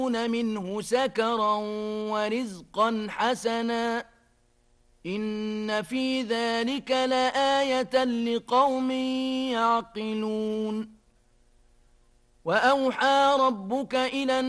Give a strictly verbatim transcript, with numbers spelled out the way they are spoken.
منه سكرا ورزقا حسنا إن في ذلك لآية لقوم يعقلون وأوحى ربك إلى